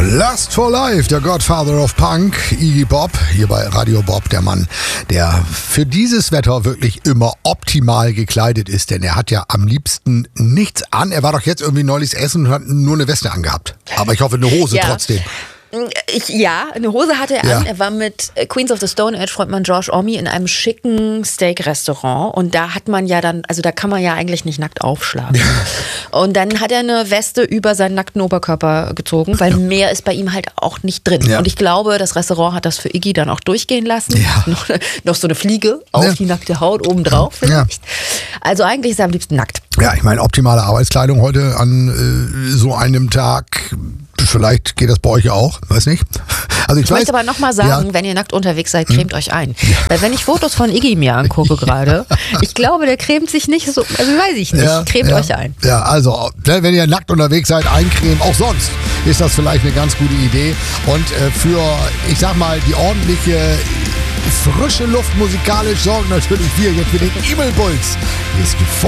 Lust for Life, der Godfather of Punk, Iggy Pop, hier bei Radio Bob, der Mann, der für dieses Wetter wirklich immer optimal gekleidet ist, denn er hat ja am liebsten nichts an. Er war doch jetzt irgendwie neulich essen und hat nur eine Weste angehabt. Aber ich hoffe, eine Hose trotzdem. Eine Hose hatte er an. Er war mit Queens of the Stone Age Frontmann Josh Homme in einem schicken Steak-Restaurant und da hat man ja dann, also da kann man ja eigentlich nicht nackt aufschlagen. Und dann hat er eine Weste über seinen nackten Oberkörper gezogen, weil mehr ist bei ihm halt auch nicht drin. Und ich glaube, das Restaurant hat das für Iggy dann auch durchgehen lassen. Noch so eine Fliege auf die nackte Haut obendrauf vielleicht. Also eigentlich ist er am liebsten nackt. Ja, ich meine, optimale Arbeitskleidung heute an so einem Tag. Vielleicht geht das bei euch auch, weiß nicht. Also ich möchte aber nochmal sagen, wenn ihr nackt unterwegs seid, cremt euch ein. Weil wenn ich Fotos von Iggy mir angucke gerade, ich glaube, der cremt sich nicht so, also weiß ich nicht, cremt euch ein. Ja, also wenn ihr nackt unterwegs seid, eincremen, auch sonst ist das vielleicht eine ganz gute Idee. Und für, ich sag mal, die ordentliche frische Luft musikalisch sorgen natürlich wir jetzt für den Evil Bulls. Hier ist